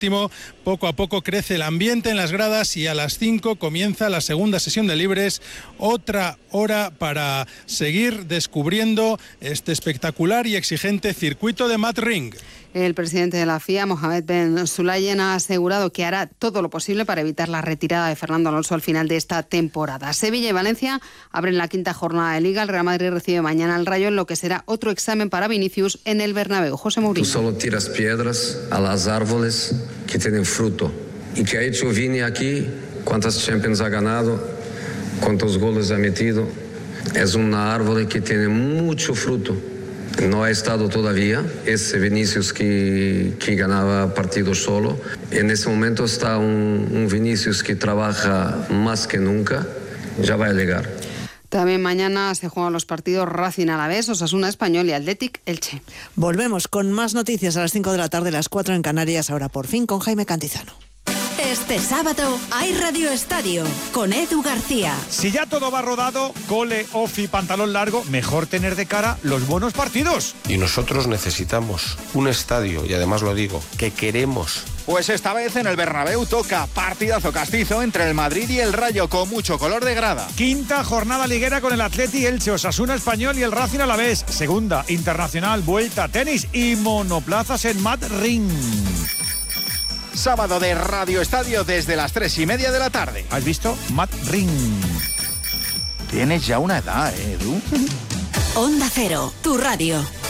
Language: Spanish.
Poco a poco crece el ambiente en las gradas y a las 5 comienza la segunda sesión de libres, otra hora para seguir descubriendo este espectacular y exigente circuito de Mat Ring. El presidente de la FIA, Mohamed Ben Sulayem, ha asegurado que hará todo lo posible para evitar la retirada de Fernando Alonso al final de esta temporada. Sevilla y Valencia abren la quinta jornada de Liga. El Real Madrid recibe mañana al Rayo en lo que será otro examen para Vinicius en el Bernabéu. José Mourinho. Tú solo tiras piedras a las árboles que tienen fruto. ¿Y qué ha hecho Vini aquí? ¿Cuántas Champions ha ganado? ¿Cuántos goles ha metido? Es una árbol que tiene mucho fruto. No ha estado todavía ese Vinicius que ganaba partidos solo. En ese momento está un Vinicius que trabaja más que nunca. Ya va a llegar. También mañana se juegan los partidos Racing Alavés, Osasuna Español y Athletic Elche. Volvemos con más noticias a las 5 de la tarde, las 4 en Canarias, ahora por fin con Jaime Cantizano. Este sábado hay Radio Estadio con Edu García. Si ya todo va rodado, cole, ofi, pantalón largo, mejor tener de cara los buenos partidos. Y nosotros necesitamos un estadio, y además lo digo, que queremos. Pues esta vez en el Bernabéu toca partidazo castizo entre el Madrid y el Rayo con mucho color de grada. Quinta jornada liguera con el Athletic Elche, Osasuna Español y el Racing Alavés. Segunda, internacional, vuelta, tenis y monoplazas en Mat Ring. Sábado de Radio Estadio desde las 3:30 de la tarde. ¿Has visto? Mat Ring. Tienes ya una edad, Edu. Onda Cero, tu radio.